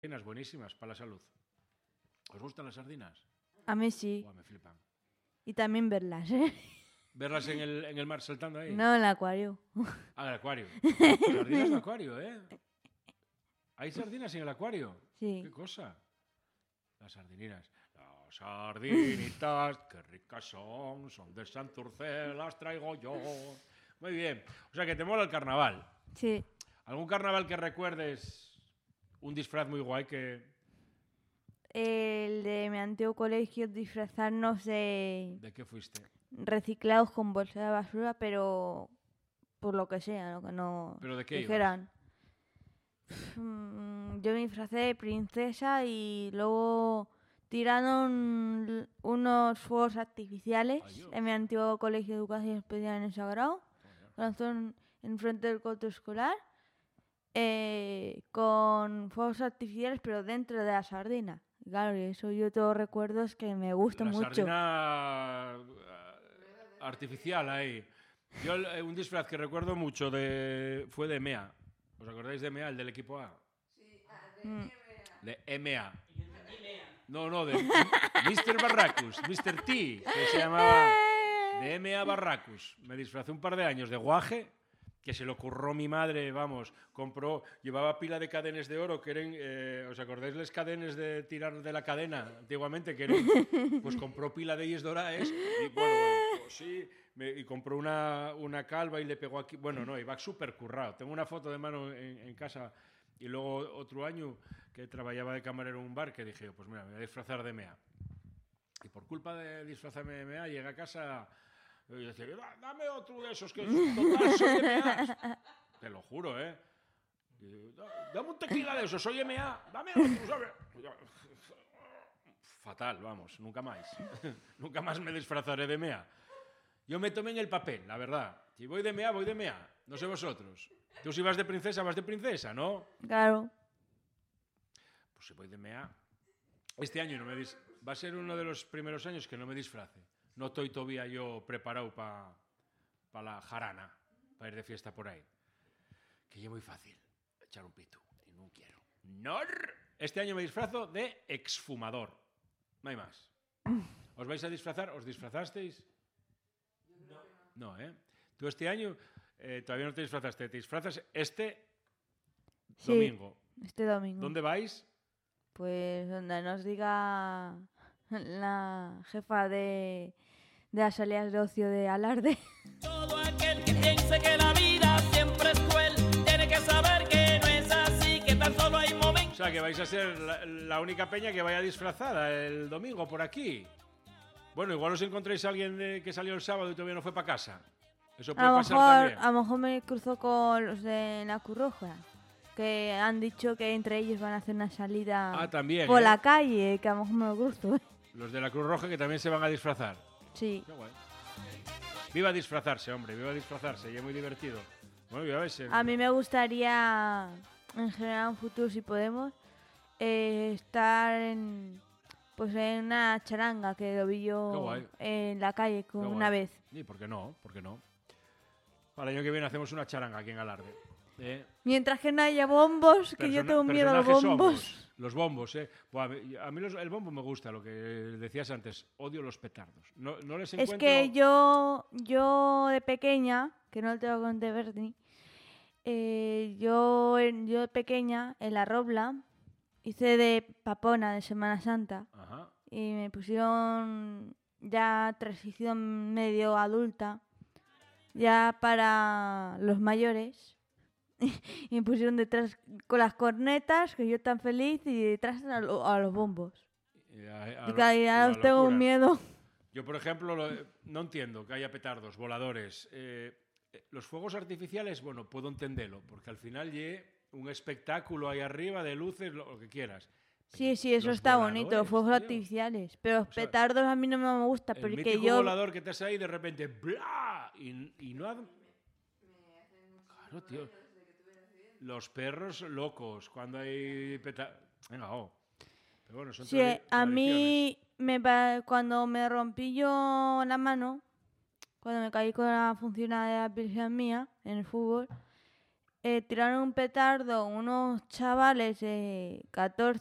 Sardinas buenísimas para la salud. ¿Os gustan las sardinas? A mí sí. Buah, me flipan. Y también verlas, ¿eh? ¿Verlas en el mar saltando ahí? No, en el acuario. Ah, en el acuario. Sardinas en el acuario, ¿eh? ¿Hay sardinas en el acuario? Sí. ¿Qué cosa? Las sardininas. Las sardinitas, qué ricas son de Santurce, las traigo yo. Muy bien. O sea que te mola el carnaval. Sí. ¿Algún carnaval que recuerdes un disfraz muy guay que... El de mi antiguo colegio, disfrazarnos de ¿De qué fuiste? reciclados con bolsa de basura, pero por lo que sea, lo que no ¿Pero de qué dijeran. Yo me disfracé de princesa y luego tiraron unos fuegos artificiales Ay, Dios. en mi antiguo colegio de educación especial en el Sagrado, lanzaron enfrente del coto escolar, con fuegos artificiales, pero dentro de la sardina. Claro, y eso yo tengo recuerdos que me gustan La mucho. sardina artificial ahí. Yo un disfraz que recuerdo mucho fue de EMEA. ¿Os acordáis de EMEA, el del equipo A? De EMEA. No, de Mr. Barracus, Mr. T, que se llamaba de EMEA Barracus. Me disfrazé un par de años de guaje, que se lo curró mi madre, vamos, llevaba pila de cadenas de oro, que eran, ¿os acordáis las cadenas de tirar de la cadena antiguamente? Que eran, pues compró pila de ellas doradas y bueno, pues sí, y compró una calva y le pegó aquí, bueno, no, iba súper currado. Tengo una foto de mano en casa y luego otro año que trabajaba de camarero en un bar que dije, pues mira, me voy a disfrazar de MEA. Y por culpa de disfrazarme de MEA llegué a casa... Y decía, dame otro de esos que total soy EMEA. Te lo juro, ¿eh? Y, dame un tequila de esos, soy EMEA. Dame otro, ¿sabes? Fatal, vamos, nunca más. Nunca más me disfrazaré de EMEA. Yo me tomé en el papel, la verdad. Si voy de EMEA, voy de EMEA. No sé vosotros. Tú si vas de princesa, ¿no? Claro. Pues si voy de EMEA... Este año va a ser uno de los primeros años que no me disfrace. No estoy todavía yo preparado para la jarana, para ir de fiesta por ahí. Que es muy fácil echar un pito. Y no quiero. ¡No! Este año me disfrazo de exfumador. No hay más. ¿Os vais a disfrazar? ¿Os disfrazasteis? No, ¿eh? Tú este año todavía no te disfrazaste. Te disfrazas este domingo. Este domingo. ¿Dónde vais? Pues donde nos diga la jefa de las salidas de ocio de Alarde. Todo aquel que piense que la vida siempre es cruel tiene que saber que no es así, que tan solo hay momentos. O sea, que vais a ser la única peña que vaya disfrazada el domingo por aquí. Bueno, igual os encontréis a alguien que salió el sábado y todavía no fue para casa. Eso puede pasar también. A lo mejor me cruzo con los de la Cruz Roja, que han dicho que entre ellos van a hacer una salida también, por la calle, que a lo mejor me lo cruzo. Los de la Cruz Roja que también se van a disfrazar. Sí. Qué guay. Viva disfrazarse, hombre, viva disfrazarse, y es muy divertido. Bueno, ya ves. A mí me gustaría, en general, en un futuro, si podemos, estar en una charanga que lo vi yo en la calle una vez. ¿Y por qué no? ¿Por qué no? Para el año que viene hacemos una charanga aquí en Alarde. Mientras que no haya bombos, que yo tengo miedo a los bombos. Los bombos, Pues a mí el bombo me gusta, lo que decías antes. Odio los petardos. No les encuentro... Es que yo de pequeña, que no lo tengo con Bernie, yo de pequeña, en la Robla, hice de papona de Semana Santa. Ajá. Y me pusieron ya transición medio adulta, ya para los mayores. Y me pusieron detrás con las cornetas, que yo tan feliz, y detrás a los bombos. Y cada vez tengo un miedo. Yo, por ejemplo, no entiendo que haya petardos, voladores. Los fuegos artificiales, bueno, puedo entenderlo, porque al final un espectáculo ahí arriba de luces, lo que quieras. Sí, eso está bonito, los fuegos artificiales. Pero los petardos a mí no me gusta. El mítico volador que estás ahí de repente, ¡bla! Y no... Claro, tío. Los perros locos, cuando hay petardos... Venga, Pero bueno, son a mí, cuando me rompí yo la mano, cuando me caí con la funcionalidad de la pierna mía en el fútbol, tiraron un petardo unos chavales de 14